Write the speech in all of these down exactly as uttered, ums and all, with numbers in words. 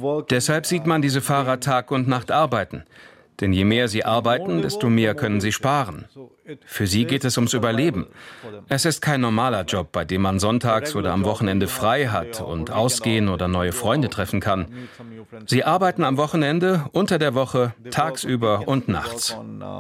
Deshalb sieht man diese Fahrer Tag und Nacht arbeiten. Denn je mehr sie arbeiten, desto mehr können sie sparen. Für sie geht es ums Überleben. Es ist kein normaler Job, bei dem man sonntags oder am Wochenende frei hat und ausgehen oder neue Freunde treffen kann. Sie arbeiten am Wochenende, unter der Woche, tagsüber und nachts.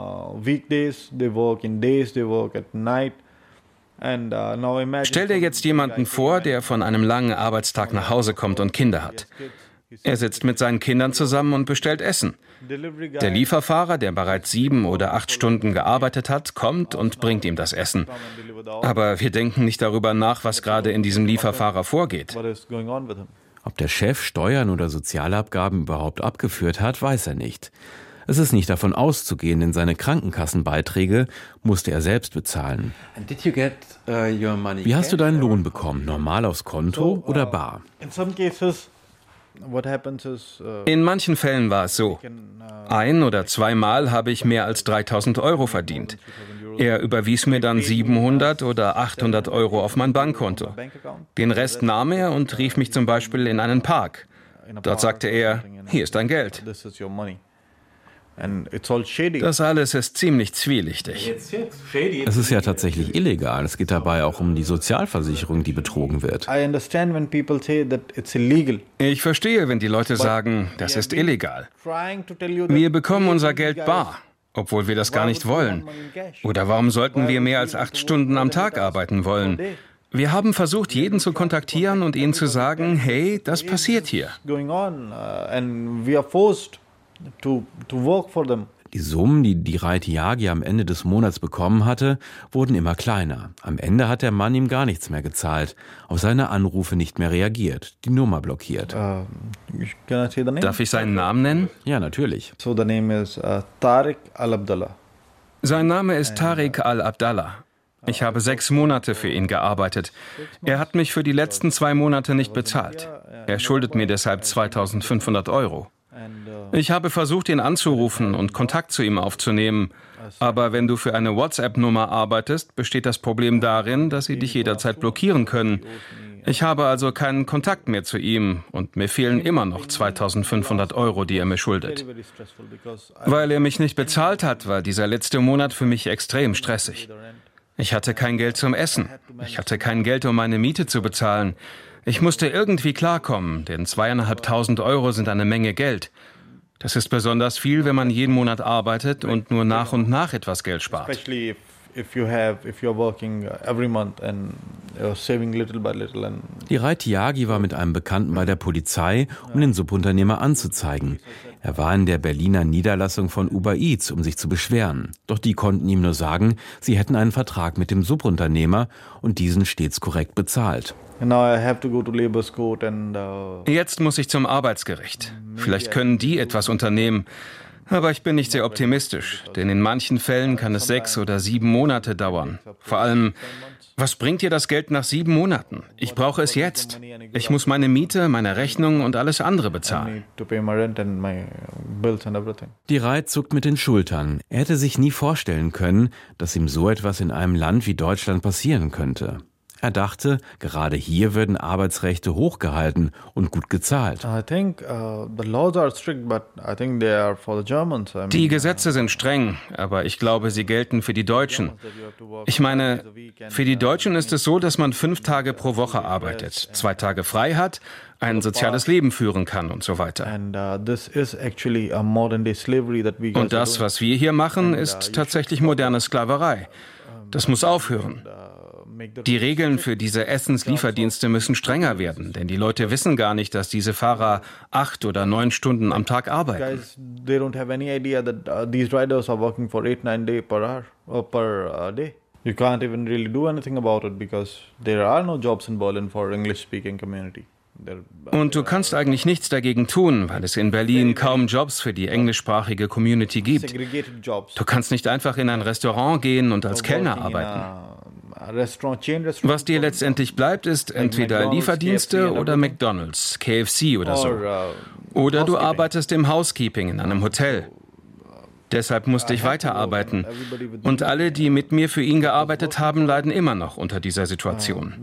Stell dir jetzt jemanden vor, der von einem langen Arbeitstag nach Hause kommt und Kinder hat. Er sitzt mit seinen Kindern zusammen und bestellt Essen. Der Lieferfahrer, der bereits sieben oder acht Stunden gearbeitet hat, kommt und bringt ihm das Essen. Aber wir denken nicht darüber nach, was gerade in diesem Lieferfahrer vorgeht. Ob der Chef Steuern oder Sozialabgaben überhaupt abgeführt hat, weiß er nicht. Es ist nicht davon auszugehen, denn seine Krankenkassenbeiträge musste er selbst bezahlen. Wie hast du deinen Lohn bekommen? Normal aufs Konto oder bar? In manchen Fällen war es so. Ein- oder zweimal habe ich mehr als dreitausend Euro verdient. Er überwies mir dann siebenhundert oder achthundert Euro auf mein Bankkonto. Den Rest nahm er und rief mich zum Beispiel in einen Park. Dort sagte er, hier ist dein Geld. Das alles ist ziemlich zwielichtig. Es ist ja tatsächlich illegal. Es geht dabei auch um die Sozialversicherung, die betrogen wird. Ich verstehe, wenn die Leute sagen, das ist illegal. Wir bekommen unser Geld bar, obwohl wir das gar nicht wollen. Oder warum sollten wir mehr als acht Stunden am Tag arbeiten wollen? Wir haben versucht, jeden zu kontaktieren und ihnen zu sagen, hey, das passiert hier. To, to work for them. Die Summen, die die Raitiagi am Ende des Monats bekommen hatte, wurden immer kleiner. Am Ende hat der Mann ihm gar nichts mehr gezahlt, auf seine Anrufe nicht mehr reagiert, die Nummer blockiert. Uh, Darf ich seinen Namen nennen? Ja, natürlich. So the name is uh, Tariq Al-Abdallah. Sein Name ist Tariq Al-Abdallah. Ich habe sechs Monate für ihn gearbeitet. Er hat mich für die letzten zwei Monate nicht bezahlt. Er schuldet mir deshalb zweitausendfünfhundert Euro. Ich habe versucht, ihn anzurufen und Kontakt zu ihm aufzunehmen. Aber wenn du für eine WhatsApp-Nummer arbeitest, besteht das Problem darin, dass sie dich jederzeit blockieren können. Ich habe also keinen Kontakt mehr zu ihm und mir fehlen immer noch zweitausendfünfhundert Euro, die er mir schuldet. Weil er mich nicht bezahlt hat, war dieser letzte Monat für mich extrem stressig. Ich hatte kein Geld zum Essen. Ich hatte kein Geld, um meine Miete zu bezahlen. Ich musste irgendwie klarkommen, denn zweieinhalbtausend Euro sind eine Menge Geld. Das ist besonders viel, wenn man jeden Monat arbeitet und nur nach und nach etwas Geld spart. Die Raitiagi war mit einem Bekannten bei der Polizei, um den Subunternehmer anzuzeigen. Er war in der Berliner Niederlassung von Uber Eats, um sich zu beschweren. Doch die konnten ihm nur sagen, sie hätten einen Vertrag mit dem Subunternehmer und diesen stets korrekt bezahlt. Jetzt muss ich zum Arbeitsgericht. Vielleicht können die etwas unternehmen. Aber ich bin nicht sehr optimistisch, denn in manchen Fällen kann es sechs oder sieben Monate dauern. Vor allem, was bringt dir das Geld nach sieben Monaten? Ich brauche es jetzt. Ich muss meine Miete, meine Rechnung und alles andere bezahlen. Die Reit zuckt mit den Schultern. Er hätte sich nie vorstellen können, dass ihm so etwas in einem Land wie Deutschland passieren könnte. Er dachte, gerade hier würden Arbeitsrechte hochgehalten und gut gezahlt. Die Gesetze sind streng, aber ich glaube, sie gelten für die Deutschen. Ich meine, für die Deutschen ist es so, dass man fünf Tage pro Woche arbeitet, zwei Tage frei hat, ein soziales Leben führen kann und so weiter. Und das, was wir hier machen, ist tatsächlich moderne Sklaverei. Das muss aufhören. Die Regeln für diese Essenslieferdienste müssen strenger werden, denn die Leute wissen gar nicht, dass diese Fahrer acht oder neun Stunden am Tag arbeiten. You can't even really do anything about it because there are no jobs in Berlin for English-speaking community. Und du kannst eigentlich nichts dagegen tun, weil es in Berlin kaum Jobs für die englischsprachige Community gibt. Du kannst nicht einfach in ein Restaurant gehen und als Kellner arbeiten. Was dir letztendlich bleibt, ist entweder Lieferdienste oder McDonald's, K F C oder so. Oder du arbeitest im Housekeeping in einem Hotel. Deshalb musste ich weiterarbeiten. Und alle, die mit mir für ihn gearbeitet haben, leiden immer noch unter dieser Situation.